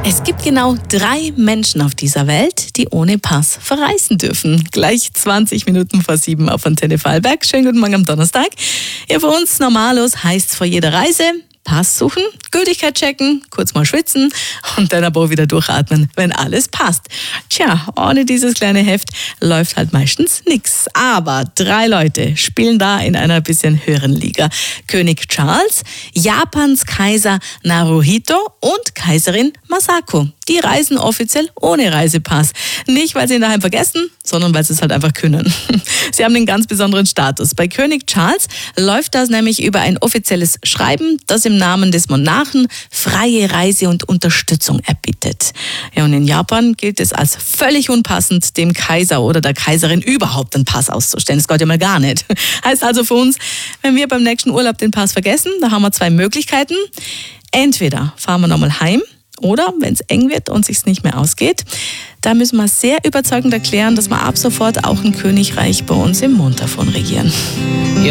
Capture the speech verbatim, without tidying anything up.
Es gibt genau drei Menschen auf dieser Welt, die ohne Pass verreisen dürfen. Gleich zwanzig Minuten vor sieben auf Antenne Vorarlberg. Schönen guten Morgen am Donnerstag. Ja, für uns Normalos heißt es vor jeder Reise: Pass suchen, Gültigkeit checken, kurz mal schwitzen und dann aber auch wieder durchatmen, wenn alles passt. Tja, ohne dieses kleine Heft läuft halt meistens nichts. Aber drei Leute spielen da in einer bisschen höheren Liga. König Charles, Japans Kaiser Naruhito und Kaiserin Masako. Die reisen offiziell ohne Reisepass. Nicht, weil sie ihn daheim vergessen, sondern weil sie es halt einfach können. Sie haben einen ganz besonderen Status. Bei König Charles läuft das nämlich über ein offizielles Schreiben, das im Namen des Monarchen freie Reise und Unterstützung erbittet. Ja, und in Japan gilt es als völlig unpassend, dem Kaiser oder der Kaiserin überhaupt einen Pass auszustellen. Das geht ja mal gar nicht. Heißt also für uns, wenn wir beim nächsten Urlaub den Pass vergessen, da haben wir zwei Möglichkeiten. Entweder fahren wir nochmal heim, oder wenn es eng wird und sich's nicht mehr ausgeht, da müssen wir sehr überzeugend erklären, dass wir ab sofort auch ein Königreich bei uns im Mond davon regieren.